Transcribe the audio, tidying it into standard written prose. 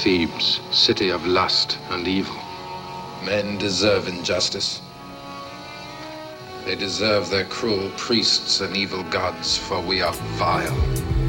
Thebes, city of lust and evil. Men deserve injustice. They deserve their cruel priests and evil gods, for we are vile.